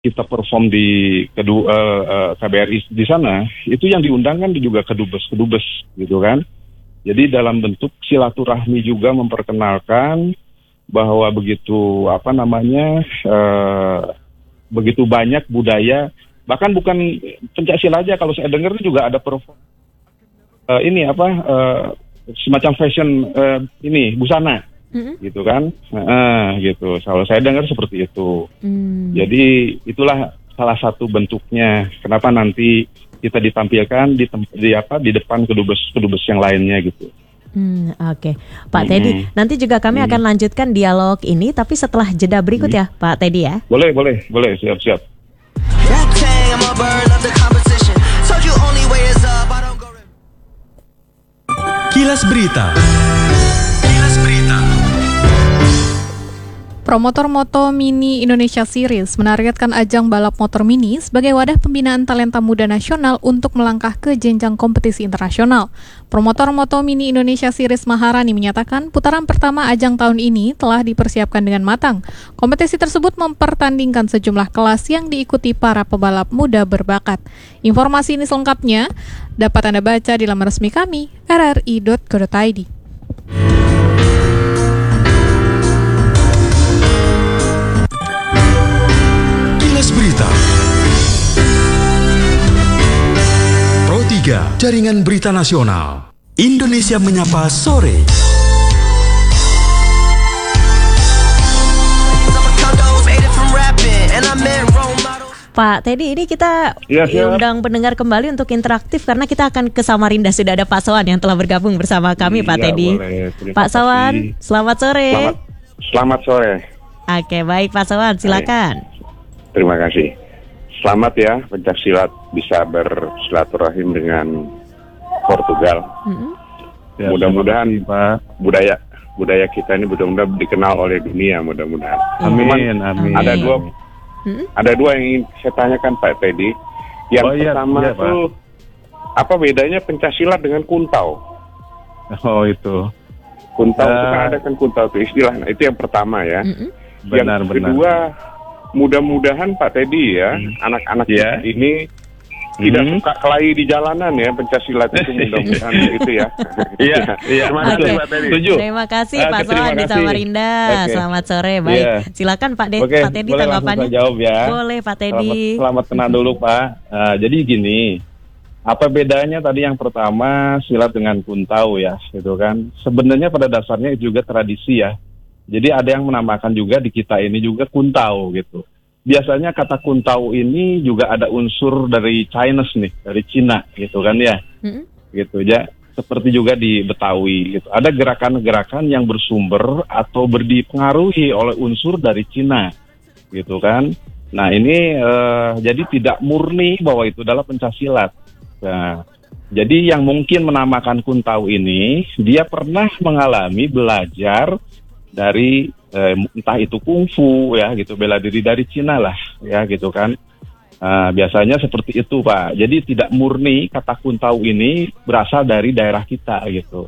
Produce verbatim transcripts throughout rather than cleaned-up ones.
kita perform di kedua uh, uh, K B R I di sana, itu yang diundang kan juga kedubes-kedubes gitu kan. Jadi dalam bentuk silaturahmi juga memperkenalkan bahwa begitu apa namanya uh, begitu banyak budaya, bahkan bukan pencak silat aja, kalau saya dengar juga ada perform uh, ini apa uh, semacam fashion uh, ini busana. Mm-hmm. Gitu kan, nah, gitu. Kalau saya dengar seperti itu. Mm. Jadi itulah salah satu bentuknya. Kenapa nanti kita ditampilkan di, tem- di apa di depan kedubes-kedubes yang lainnya gitu. Hmm, Oke, okay. Pak mm-hmm. Teddy. Nanti juga kami mm-hmm. akan lanjutkan dialog ini, tapi setelah jeda berikut mm-hmm. ya, Pak Teddy ya. Boleh, boleh, boleh. Siap-siap. Kilas Berita. Promotor Moto Mini Indonesia Series menargetkan ajang balap motor mini sebagai wadah pembinaan talenta muda nasional untuk melangkah ke jenjang kompetisi internasional. Promotor Moto Mini Indonesia Series Maharani menyatakan putaran pertama ajang tahun ini telah dipersiapkan dengan matang. Kompetisi tersebut mempertandingkan sejumlah kelas yang diikuti para pebalap muda berbakat. Informasi ini selengkapnya dapat Anda baca di laman resmi kami r r i dot co dot i d. Berita Pro tiga Jaringan Berita Nasional Indonesia Menyapa Sore. Pak Teddy, ini kita ya, undang pendengar kembali untuk interaktif karena kita akan ke Samarinda. Sudah ada Pak Sawan yang telah bergabung bersama kami, ya, Pak Teddy. Boleh, Pak Sawan, selamat sore. Selamat, selamat sore. Oke, baik Pak Sawan, silakan. Terima kasih. Selamat ya, pencaksilat bisa bersilaturahim dengan Portugal. Mm-hmm. Ya, mudah-mudahan Pak budaya budaya kita ini mudah-mudahan dikenal oleh dunia, mudah-mudahan. Amin, amin. amin. Ada dua mm-hmm. ada dua yang ingin saya tanyakan Pak Teddy. Yang oh, pertama iya, itu iya, apa bedanya pencaksilat dengan kuntau? Oh itu. Kuntau uh, itu kan ada kan kuntau itu istilah. Nah, itu yang pertama ya. Mm-hmm. Benar, yang kedua benar. Mudah-mudahan Pak Teddy ya, hmm. anak-anak yeah. ini hmm. tidak suka kelahi di jalanan ya, pencaksilat itu mudah-mudahan itu ya. Iya, iya. Terima kasih Pak Teddy. Terima kasih uh, Pak Sawan di Samarinda. Okay. Selamat sore, baik. Yeah. Silakan Pak, De- okay. Pak Teddy tanggapannya. Boleh jawab ya. Boleh Pak Teddy. Selamat, selamat kenal dulu Pak. Uh, jadi gini, apa bedanya tadi yang pertama silat dengan kuntau ya, gitu kan? Sebenarnya pada dasarnya itu juga tradisi ya. Jadi ada yang menamakan juga di kita ini juga kuntau gitu. Biasanya kata kuntau ini juga ada unsur dari Chinese nih, dari Cina gitu kan ya. Mm-hmm. Gitu ya. Seperti juga di Betawi gitu. Ada gerakan-gerakan yang bersumber atau berdipengaruhi oleh unsur dari Cina gitu kan. Nah ini eh, jadi tidak murni bahwa itu adalah pencaksilat. Nah, jadi yang mungkin menamakan kuntau ini dia pernah mengalami belajar dari eh, entah itu kungfu ya gitu, bela diri dari Cina lah ya gitu kan. Nah, biasanya seperti itu Pak. Jadi tidak murni kata kuntau ini berasal dari daerah kita gitu.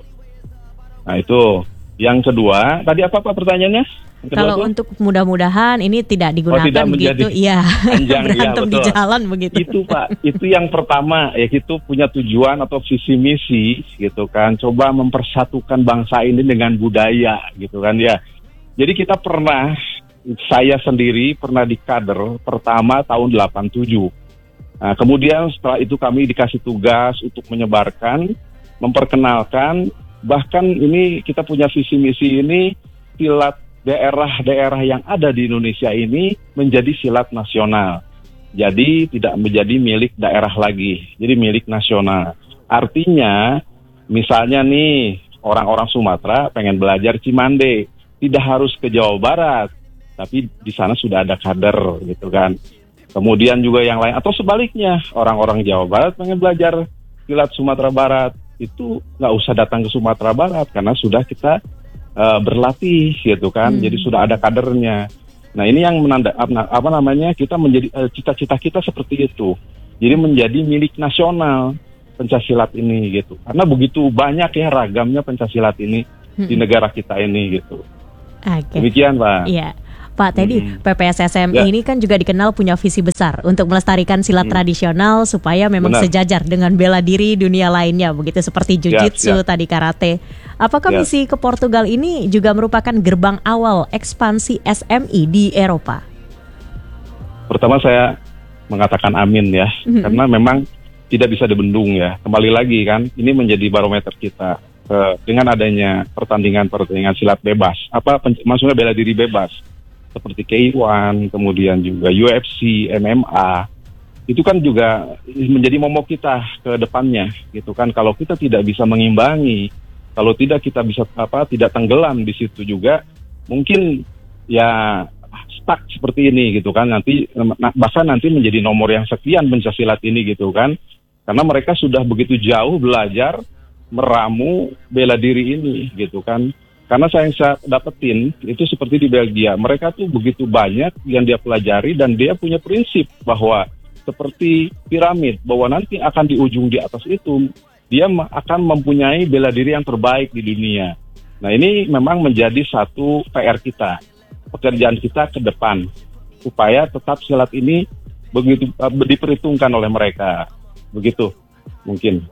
Nah itu. Yang kedua, tadi apa Pak pertanyaannya? Kalau itu? Untuk mudah-mudahan ini tidak digunakan oh, tidak begitu, iya berantem ya, di jalan begitu. Itu Pak, itu yang pertama ya, itu punya tujuan atau visi misi gitu kan. Coba mempersatukan bangsa ini dengan budaya gitu kan ya. Jadi kita pernah, saya sendiri pernah di kader pertama tahun delapan tujuh. Nah, kemudian setelah itu kami dikasih tugas untuk menyebarkan, memperkenalkan. Bahkan ini kita punya visi misi ini silat daerah-daerah yang ada di Indonesia ini menjadi silat nasional. Jadi tidak menjadi milik daerah lagi, jadi milik nasional. Artinya misalnya nih orang-orang Sumatera pengen belajar Cimande, tidak harus ke Jawa Barat, tapi di sana sudah ada kader gitu kan. Kemudian juga yang lain atau sebaliknya, orang-orang Jawa Barat pengen belajar silat Sumatera Barat, itu nggak usah datang ke Sumatera Barat karena sudah kita uh, berlatih gitu kan, hmm. jadi sudah ada kadernya. Nah ini yang menanda apa namanya kita menjadi uh, cita-cita kita seperti itu, jadi menjadi milik nasional pencaksilat ini gitu, karena begitu banyak ya ragamnya pencaksilat ini hmm. di negara kita ini gitu. Okay. Demikian Pak. Iya. Pak Teddy, hmm. P P S S M I ya. Ini kan juga dikenal punya visi besar untuk melestarikan silat hmm. tradisional supaya memang Benar. sejajar dengan bela diri dunia lainnya, begitu seperti jiu-jitsu, ya, ya. tadi karate. Apakah ya. misi ke Portugal ini juga merupakan gerbang awal ekspansi S M I di Eropa? Pertama saya mengatakan amin ya, hmm. karena memang tidak bisa dibendung ya. Kembali lagi kan, ini menjadi barometer kita. Uh, dengan adanya pertandingan-pertandingan silat bebas, apa pen- maksudnya bela diri bebas, seperti K satu, kemudian juga U F C, M M A, itu kan juga menjadi momok kita ke depannya, gitu kan. Kalau kita tidak bisa mengimbangi, kalau tidak kita bisa apa, tidak tenggelam di situ juga, mungkin ya stuck seperti ini, gitu kan. Nanti bahkan nanti menjadi nomor yang sekian pencaksilat ini, gitu kan, karena mereka sudah begitu jauh belajar meramu bela diri ini, gitu kan. Karena saya yang saya dapetin itu seperti di Belgia, mereka tuh begitu banyak yang dia pelajari dan dia punya prinsip bahwa seperti piramid, bahwa nanti akan di ujung di atas itu dia akan mempunyai bela diri yang terbaik di dunia. Nah, ini memang menjadi satu P R kita, pekerjaan kita ke depan, supaya tetap silat ini begitu uh, diperhitungkan oleh mereka, begitu mungkin.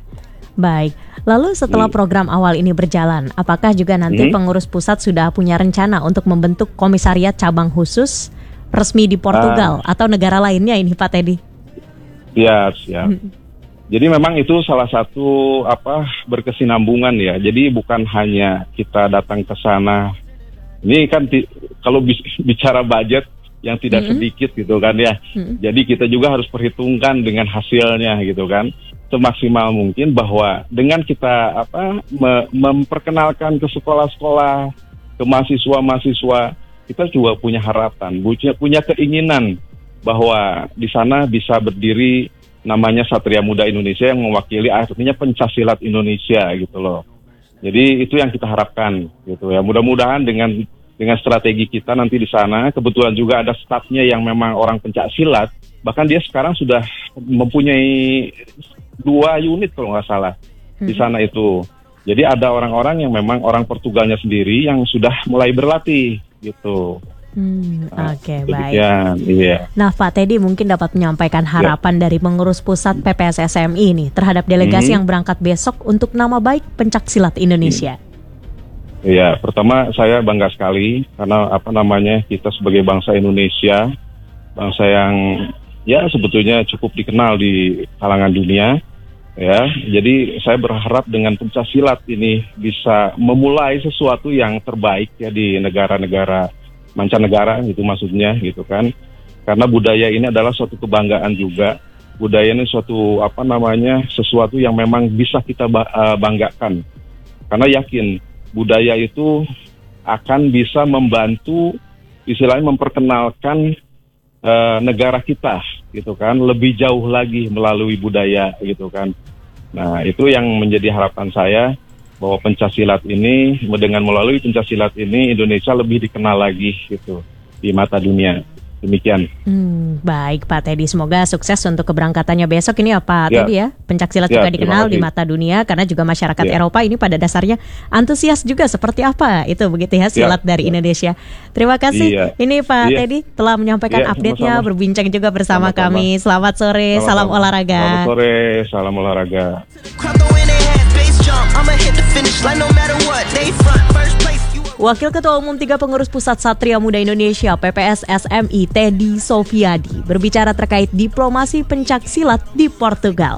Baik, lalu setelah program awal ini berjalan, apakah juga nanti hmm. pengurus pusat sudah punya rencana untuk membentuk komisariat cabang khusus resmi di Portugal uh, atau negara lainnya ini, Pak Teddy? Siap, siap. Hmm. Jadi memang itu salah satu apa berkesinambungan ya. Jadi bukan hanya kita datang ke sana. Ini kan ti- kalau bicara budget yang tidak hmm. sedikit gitu kan ya. Hmm. Jadi kita juga harus perhitungkan dengan hasilnya gitu kan. Semaksimal mungkin bahwa dengan kita apa me- memperkenalkan ke sekolah-sekolah, ke mahasiswa-mahasiswa, kita juga punya harapan, punya, punya keinginan bahwa di sana bisa berdiri namanya Satria Muda Indonesia yang mewakili artinya pencaksilat Indonesia gitu loh. Jadi itu yang kita harapkan gitu ya. Mudah-mudahan dengan dengan strategi kita nanti di sana, kebetulan juga ada stafnya yang memang orang pencaksilat, bahkan dia sekarang sudah mempunyai dua unit kalau nggak salah hmm. di sana itu. Jadi ada orang-orang yang memang orang Portugalnya sendiri yang sudah mulai berlatih gitu. Hmm, nah, Oke, okay, baik. Iya. Nah, Pak Teddy mungkin dapat menyampaikan harapan ya. dari pengurus pusat P P S S M I ini terhadap delegasi hmm. yang berangkat besok untuk nama baik pencaksilat Indonesia. Iya, pertama saya bangga sekali karena apa namanya kita sebagai bangsa Indonesia, bangsa yang ya sebetulnya cukup dikenal di kalangan dunia. Ya, jadi saya berharap dengan pencaksilat ini bisa memulai sesuatu yang terbaik ya di negara-negara mancanegara gitu maksudnya gitu kan. Karena budaya ini adalah suatu kebanggaan juga. Budaya ini suatu apa namanya sesuatu yang memang bisa kita banggakan. Karena yakin budaya itu akan bisa membantu istilahnya memperkenalkan uh, negara kita gitu kan lebih jauh lagi melalui budaya gitu kan. Nah, itu yang menjadi harapan saya bahwa pencaksilat ini dengan melalui pencaksilat ini Indonesia lebih dikenal lagi gitu di mata dunia. Demikian. Hmm, baik Pak Teddy, semoga sukses untuk keberangkatannya besok ini ya Pak ya. Teddy ya. Pencaksilat ya, juga dikenal di mata dunia karena juga masyarakat ya. Eropa ini pada dasarnya antusias juga seperti apa itu begitu ya silat ya. dari ya. Indonesia. Terima kasih. Ya. Ini Pak ya. Teddy telah menyampaikan ya, update-nya, sama-sama. berbincang juga bersama sama-sama. kami. Selamat sore, sama-sama. salam olahraga. Selamat sore, salam olahraga. Wakil Ketua Umum tiga Pengurus Pusat Satria Muda Indonesia P P S S M I Teddy Sofiadi berbicara terkait diplomasi pencaksilat di Portugal.